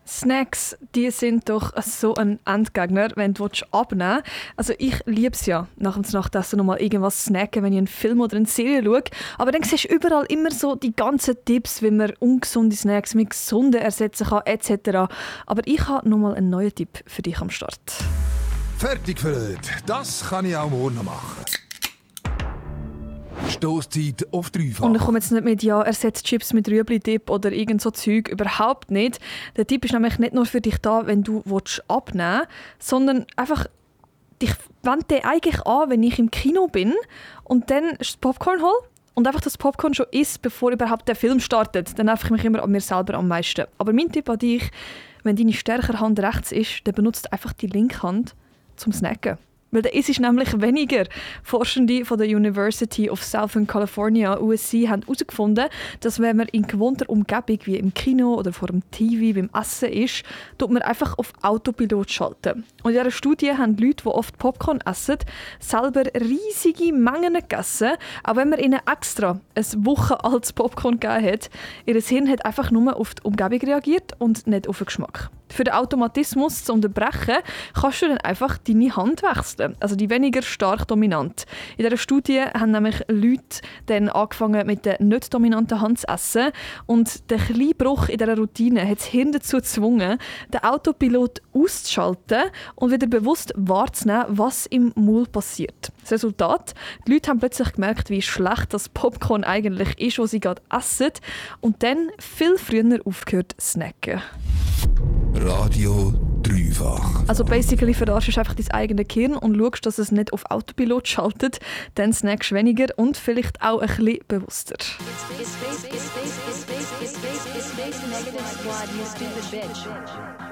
Snacks, die sind doch so ein Endgegner, wenn du abnehmen willst. Also ich liebe es ja, nach dem Nachtessen noch mal irgendwas snacken, wenn ich einen Film oder eine Serie schaue. Aber dann siehst du überall immer so die ganzen Tipps, wie man ungesunde Snacks mit gesunden ersetzen kann, etc. Aber ich habe noch mal einen neuen Tipp für dich am Start. Fertig für heute. Das kann ich auch morgen noch machen. Stoßzeit auf dreifach. Und ich komme jetzt nicht mit «Ja, ersetzt Chips mit Rüebli-Dip» oder irgend so Zeug, überhaupt nicht. Der Tipp ist nämlich nicht nur für dich da, wenn du abnehmen willst, sondern einfach, dich wendet den eigentlich an, wenn ich im Kino bin und dann das Popcorn hole und einfach das Popcorn schon isst, bevor überhaupt der Film startet. Dann nerv ich mich immer an mir selber am meisten. Aber mein Tipp an dich, wenn deine stärkere Hand rechts ist, dann benutzt einfach die linke Hand zum Snacken. Weil der ist nämlich weniger. Forschende von der University of Southern California, USC, haben herausgefunden, dass wenn man in gewohnter Umgebung wie im Kino oder vor dem TV beim Essen ist, tut man einfach auf Autopilot schalten. Und in dieser Studie haben Leute, die oft Popcorn essen, selber riesige Mengen gegessen, auch wenn man ihnen extra eine Woche altes Popcorn gegeben hat. Ihr Hirn hat einfach nur auf die Umgebung reagiert und nicht auf den Geschmack. Für den Automatismus zu unterbrechen, kannst du dann einfach deine Hand wechseln, also die weniger stark dominant. In dieser Studie haben nämlich Leute dann angefangen, mit der nicht dominanten Hand zu essen und der kleine Bruch in dieser Routine hat das Hirn dazu gezwungen, den Autopilot auszuschalten und wieder bewusst wahrzunehmen, was im Maul passiert. Das Resultat: Die Leute haben plötzlich gemerkt, wie schlecht das Popcorn eigentlich ist, was sie gerade essen, und dann viel früher aufgehört zu snacken. Radio dreifach. Also basically verarschst du einfach dein eigenes Gehirn und schaust, dass es nicht auf Autopilot schaltet, dann snackst du weniger und vielleicht auch ein bisschen bewusster. It's negative squad, you stupid bitch.